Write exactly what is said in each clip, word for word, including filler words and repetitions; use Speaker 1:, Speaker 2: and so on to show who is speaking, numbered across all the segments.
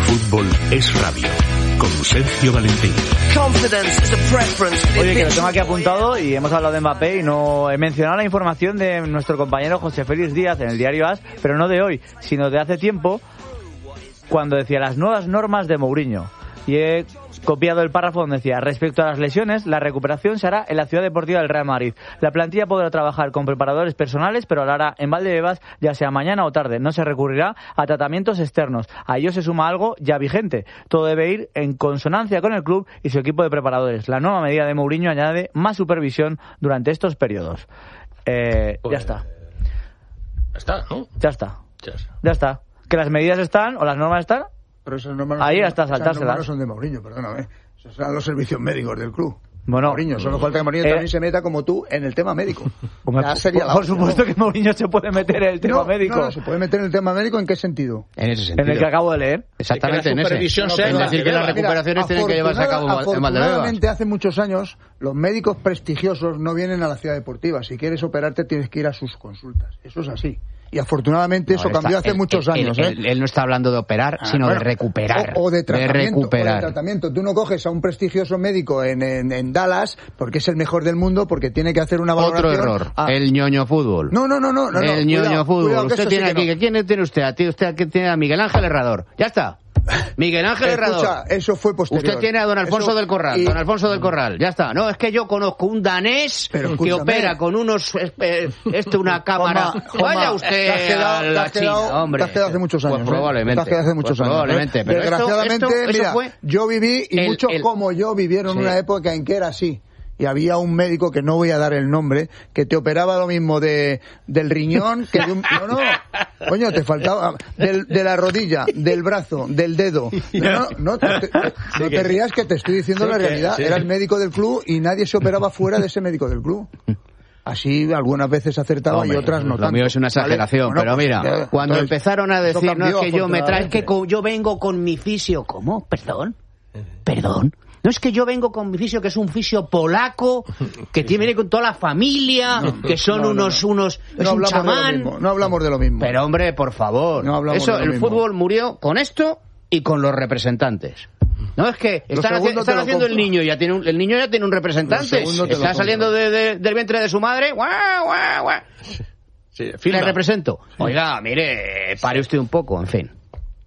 Speaker 1: Fútbol es radio, con Sergio Valentín.
Speaker 2: Oye, que lo tengo aquí apuntado y hemos hablado de Mbappé y no he mencionado la información de nuestro compañero José Félix Díaz en el diario A S, pero no de hoy, sino de hace tiempo, cuando decía las nuevas normas de Mourinho. Y he copiado el párrafo donde decía: respecto a las lesiones, la recuperación se hará en la Ciudad Deportiva del Real Madrid. La plantilla podrá trabajar con preparadores personales, pero lo hará en Valdebebas, ya sea mañana o tarde. No se recurrirá a tratamientos externos. A ello se suma algo ya vigente. Todo debe ir en consonancia con el club y su equipo de preparadores. La nueva medida de Mourinho añade más supervisión durante estos periodos. Eh, pues, ya está.
Speaker 3: Ya está, ¿no?
Speaker 2: Ya está.
Speaker 3: Ya está.
Speaker 2: Ya está. Que las medidas están, o las normas están...
Speaker 4: Pero esas normas no
Speaker 2: ahí
Speaker 4: son,
Speaker 2: hasta saltárselas.
Speaker 4: no son de Mourinho, perdóname. Esos son los servicios médicos del club.
Speaker 2: Bueno,
Speaker 4: Mourinho, solo falta que Mourinho eh, también se meta como tú en el tema médico.
Speaker 2: Ya sería por, la por supuesto que Mourinho se puede meter en el tema
Speaker 4: no,
Speaker 2: médico.
Speaker 4: No, no, se puede meter en el tema médico. ¿En qué sentido?
Speaker 5: En ese sentido.
Speaker 2: En el que acabo de leer.
Speaker 5: Exactamente, en ese.
Speaker 3: No,
Speaker 5: sea, es decir, que las recuperaciones mira, tienen que llevarse a cabo en Valdebebas.
Speaker 4: Afortunadamente, hace muchos años, los médicos prestigiosos no vienen a la ciudad deportiva. Si quieres operarte, tienes que ir a sus consultas. Eso es así. Y afortunadamente no, eso cambió está, hace
Speaker 5: él,
Speaker 4: muchos
Speaker 5: él,
Speaker 4: años.
Speaker 5: Él,
Speaker 4: ¿eh?
Speaker 5: él, él no está hablando de operar, ah, sino bueno, de recuperar.
Speaker 4: O, o de tratamiento.
Speaker 5: De recuperar.
Speaker 4: O de tratamiento. Tú no coges a un prestigioso médico en, en, en Dallas porque es el mejor del mundo, porque tiene que hacer una valoración.
Speaker 5: Otro error.
Speaker 4: A...
Speaker 5: El ñoño fútbol.
Speaker 4: No, no, no, no. no
Speaker 5: el
Speaker 4: no,
Speaker 5: ñoño
Speaker 4: cuidado,
Speaker 5: fútbol.
Speaker 4: Cuidado,
Speaker 5: usted tiene
Speaker 4: sí
Speaker 5: aquí.
Speaker 4: No.
Speaker 5: ¿Quién tiene usted? Usted aquí tiene a Miguel Ángel Herrador. Ya está. Miguel Ángel Herrador.
Speaker 4: Escucha, eso fue posterior.
Speaker 5: Usted tiene a don Alfonso
Speaker 4: eso,
Speaker 5: del Corral.
Speaker 4: Y...
Speaker 5: Don Alfonso del Corral. Ya está. No, es que yo conozco un danés que opera con unos... Eh, esto, una cámara...
Speaker 4: Joma, Joma,
Speaker 5: Vaya usted
Speaker 4: quedado,
Speaker 5: a la
Speaker 4: te China,
Speaker 5: quedado, hombre.
Speaker 4: Te has quedado hace muchos años.
Speaker 5: Pues probablemente.
Speaker 4: Te has quedado hace muchos
Speaker 5: pues
Speaker 4: años.
Speaker 5: Probablemente.
Speaker 4: ¿eh?
Speaker 5: Pero
Speaker 4: Desgraciadamente,
Speaker 5: esto, esto,
Speaker 4: mira,
Speaker 5: fue
Speaker 4: yo viví y
Speaker 5: el,
Speaker 4: muchos
Speaker 5: el...
Speaker 4: como yo vivieron
Speaker 5: sí.
Speaker 4: una época en que era así. Y había un médico, que no voy a dar el nombre, que te operaba lo mismo de del riñón que de un... No, no, coño, te faltaba... Del, de la rodilla, del brazo, del dedo. No, no, no, te, te, no te rías, que te estoy diciendo sí, la realidad. Que, sí. Era el médico del club y nadie se operaba fuera de ese médico del club. Así algunas veces acertaba Hombre, y otras no
Speaker 5: lo
Speaker 4: tanto.
Speaker 5: Lo mío es una exageración, ¿vale? Bueno, pero mira, pues, cuando entonces, empezaron a decir, no, es que yo me traes que con, yo vengo con mi fisio. ¿Cómo? ¿Perdón? ¿Perdón? No es que yo vengo con mi fisio, que es un fisio polaco, que tiene con toda la familia, no, que son no, unos, no, no. unos, es
Speaker 4: no
Speaker 5: un chamán.
Speaker 4: No hablamos de lo mismo.
Speaker 5: Pero hombre, por favor.
Speaker 4: No
Speaker 5: Eso, el
Speaker 4: mismo.
Speaker 5: fútbol murió con esto y con los representantes. No, es que están, haci están haciendo el niño, ya tiene un, el niño ya tiene un representante. Está saliendo de, de, del vientre de su madre. ¡Guau, guau, guau! Sí, le represento. Oiga, mire, pare usted un poco, en fin.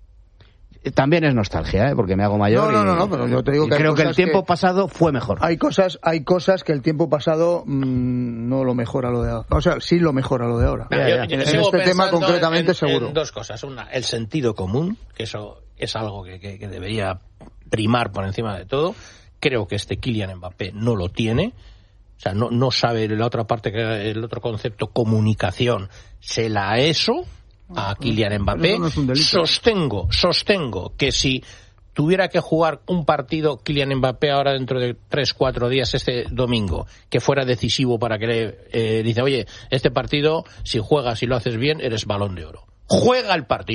Speaker 5: También es nostalgia, ¿eh? Porque me hago mayor.
Speaker 4: No, no,
Speaker 5: y,
Speaker 4: no, no, pero yo te digo que
Speaker 5: creo que el tiempo
Speaker 4: que
Speaker 5: pasado fue mejor.
Speaker 4: Hay cosas, hay cosas que el tiempo pasado mmm, no lo mejora lo de ahora. O sea, sí lo mejora lo de ahora.
Speaker 3: Yo, yo, yo
Speaker 4: en este tema concretamente
Speaker 3: en,
Speaker 4: seguro.
Speaker 3: En dos cosas. Una, el sentido común, que eso es algo que, que, que debería primar por encima de todo. Creo que este Kylian Mbappé no lo tiene. O sea, no, no sabe la otra parte, que el otro concepto, comunicación, se la eso a Kylian Mbappé.
Speaker 4: No es
Speaker 3: sostengo, sostengo que si tuviera que jugar un partido Kylian Mbappé ahora dentro de tres, cuatro días, este domingo, que fuera decisivo para que le eh, dice, oye, este partido, si juegas y lo haces bien, eres Balón de Oro. Juega el partido.